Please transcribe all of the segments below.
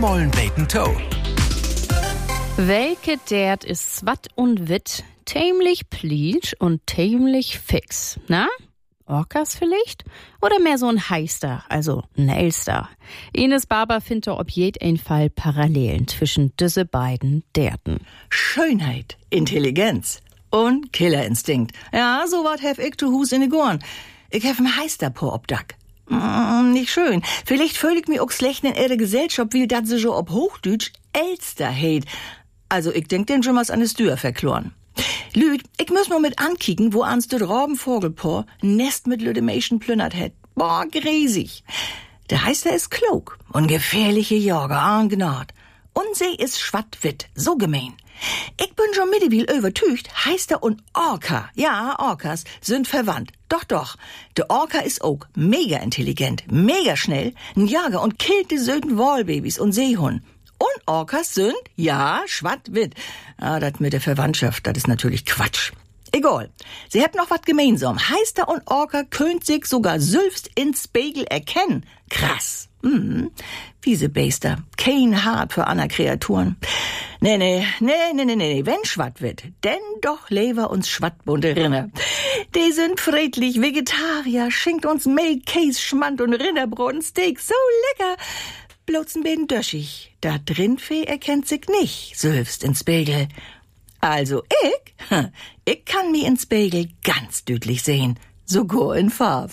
Mollen Bacon Toe. Welke dert ist swat und wit, tämlich pleatsch und tämlich fix, na? Orcas vielleicht? Oder mehr so ein Heister, also ein Elster? Ines Barber findet ob jeden Fall Parallelen zwischen diese beiden Derten. Schönheit, Intelligenz und Killerinstinkt. Ja, so wat hef ich zu Hus in de Gorn. Ich hef ein Heister po obdack. Nicht schön. Vielleicht fühl ich mich auch schlecht in ihre Gesellschaft, wie dat sie so ob Hochdeutsch Elster heit. Also ich denk den schon mal an de Stür verkloren. Lüd, ich muss mal mit ankicken, wo ans de Rabenvogelpaar Nest mit Lüdemation plündert het. Boah, gräsig. Der Heister ist klug und gefährliche Jorger angnad. Und sie ist schwattwitt, so gemein. Ich bin schon mittlerweile übertücht, Heister und Orca, ja, Orcas, sind verwandt. Doch. Der Orca ist auch mega intelligent, mega schnell, ein Jager und killt die söden Wallbabys und Seehund. Und Orcas sind, ja, schwattwitt. Ah, das mit der Verwandtschaft, das ist natürlich Quatsch. Egal. Sie hätten noch was gemeinsam. Heister und Orca könnt sich sogar selbst ins Spiegel erkennen. Krass. Wiese Beister. Kein Hart für andere Kreaturen. Nee. Wenn schwatt wird, denn doch lever uns schwattbunte Rinne. Die sind friedlich, Vegetarier, schenkt uns Mehl, Käse, Schmand und Rinderbrot, Steak. So lecker. Bloß ein bisschen döschig. Da drinfee erkennt sich nicht, selbst ins Spiegel. Also ich kann mich ins Spiegel ganz deutlich sehen. Sogar in Farb.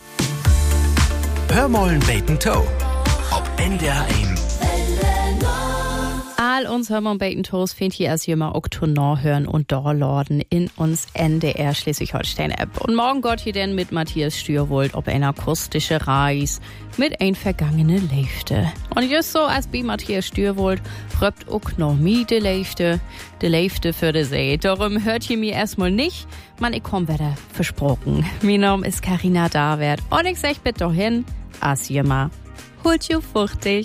Hör Mollen Bacon Toe. Ob NDR 1. All uns Hörmon Bacon Toast findet ihr als immer Oktober hören und Dorlorden in uns NDR Schleswig-Holstein-App. Und morgen Gott hier denn mit Matthias Stürwold ob eine akustische Reis mit ein vergangene Leifte. Und just so als bei Matthias Stürwold röpt auch noch mi de Leifte für de See. Darum hört ihr mir erstmal nicht, man ich komm wieder versprochen. Mein Name ist Carina David und ich sag bitte doch hin, as jema, holt you fuchtig.